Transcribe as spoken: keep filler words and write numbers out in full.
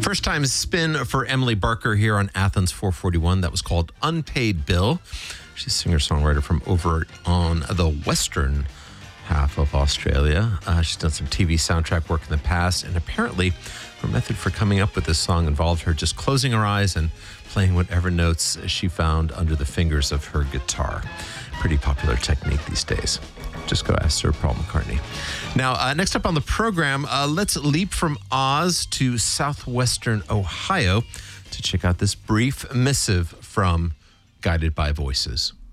First time spin for Emily Barker here on Athens four forty-one. That was called Unpaid Bill. She's a singer-songwriter from over on the western half of Australia. Uh, she's done some T V soundtrack work in the past, and apparently her method for coming up with this song involved her just closing her eyes and playing whatever notes she found under the fingers of her guitar. Pretty popular technique these days. Just go ask Sir Paul McCartney. Now, uh, next up on the program, uh, let's leap from Oz to southwestern Ohio to check out this brief missive from Guided by Voices.